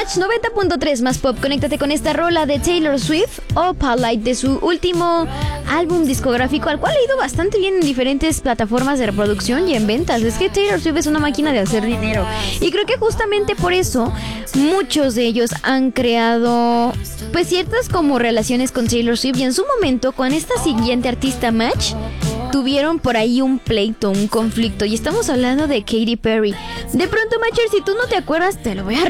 Match 90.3 más pop, conéctate con esta rola de Taylor Swift, Opalite, de su último álbum discográfico, al cual ha ido bastante bien en diferentes plataformas de reproducción y en ventas. Es que Taylor Swift es una máquina de hacer dinero. Y creo que justamente por eso muchos de ellos han creado pues ciertas como relaciones con Taylor Swift. Y en su momento, con esta siguiente artista Match, tuvieron por ahí un pleito, un conflicto. Y estamos hablando de Katy Perry. De pronto, Matcher, si tú no te acuerdas, te lo voy a